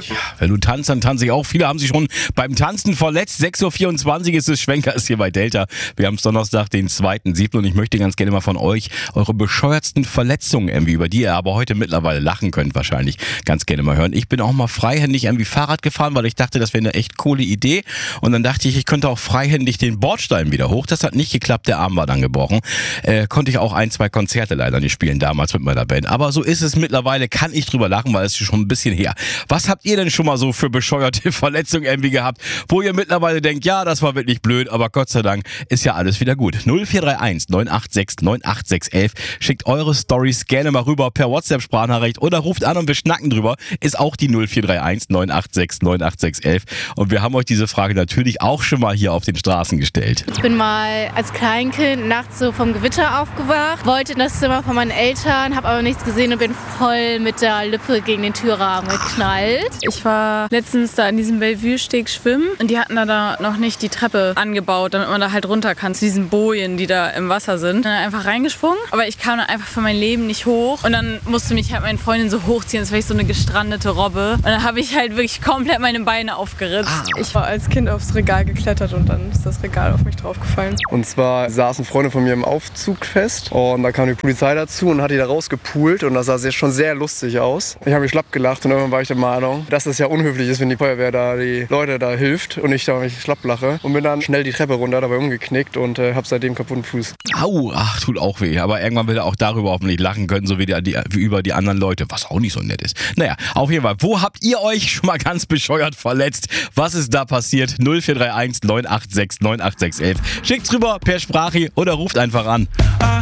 nicht. Wenn du tanzt, dann tanze ich auch. Viele haben sich schon beim Tanzen verletzt. 6.24 Uhr ist es, Schwenker ist hier bei Delta. Wir haben es Donnerstag, den 2.7. und ich möchte ganz gerne mal von euch eure bescheuertsten Verletzungen irgendwie, über die ihr aber heute mittlerweile lachen könnt wahrscheinlich, ganz gerne mal hören. Ich bin auch mal freihändig irgendwie Fahrrad gefahren, weil ich dachte, das wäre eine echt coole Idee. Und dann dachte ich könnte auch freihändig den Bordstein wieder hoch. Das hat nicht geklappt, der Arm war dann gebrochen. Konnte ich auch 1-2 Konzerte leider nicht spielen damals mit meiner Band. Aber so ist es mittlerweile, kann ich drüber lachen, weil es ist schon ein bisschen her. Was habt ihr denn schon mal so für bescheuerte Verletzungen irgendwie gehabt, wo ihr mittlerweile denkt, ja, das war wirklich blöd, aber Gott sei Dank ist ja alles wieder gut. 0431 986 98611. Schickt eure Storys gerne mal rüber per WhatsApp-Sprachnachricht oder ruft an und wir schnacken drüber. Ist auch die 0431 986 98611. Und wir haben euch diese Frage natürlich auch schon mal hier auf den Straßen gestellt. Ich bin mal als Kleinkind nachts so vom Gewitter aufgewacht, wollte in das Zimmer von meinen Eltern, habe aber nichts gesehen und bin voll mit der Lippe gegen den Türrahmen geknallt. Ich war letztens da an diesem Bellevue-Steg schwimmen und die hatten da noch nicht die Treppe angebaut, damit man da halt runter kann zu diesen Bojen, die da im Wasser sind. Dann einfach reingesprungen, aber ich kam dann einfach für mein Leben nicht hoch und dann musste mich halt meine Freundin so hochziehen, als wäre ich so eine gestrandete Robbe und dann habe ich halt wirklich komplett meine Beine aufgeritzt. Ich war als Kind aufs Regal geklettert und dann ist das Regal auf mich draufgefallen. Und zwar saßen Freunde von mir im Aufzug fest und da kam die Polizei dazu und hat die da rausgepult und das sah schon sehr lustig aus. Ich habe mich schlapp gelacht und irgendwann war ich der Meinung, dass es ja unhöflich ist, wenn die Feuerwehr da die Leute da hilft und ich da mich schlapp lache und bin dann schnell die Treppe runter, dabei umgeknickt und habe seitdem kaputten Fuß. Au, ach, tut auch weh. Aber irgendwann will er auch darüber hoffentlich lachen können, so wie über die anderen Leute, was auch nicht so nett ist. Naja, auf jeden Fall, wo habt ihr euch schon mal ganz bescheuert verletzt? Was ist da passiert? 0431 986 98611. Schickt's rüber per Sprache oder ruft einfach an.